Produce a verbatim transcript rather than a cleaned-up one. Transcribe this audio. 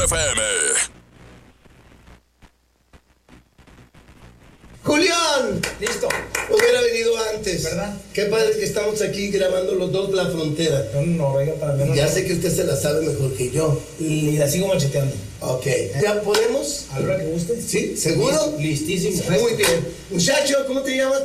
F M. ¡Julián! Listo. Hubiera venido antes. ¿Verdad? Qué padre que estamos aquí grabando los dos La Frontera. No, venga, para menos. Ya sé que usted se la sabe mejor que yo. Y la sigo macheteando. Ok. ¿Ya podemos? A la hora que guste. ¿Sí? ¿Seguro? Listísimo. Muy bien. Muchacho, ¿cómo te llamas?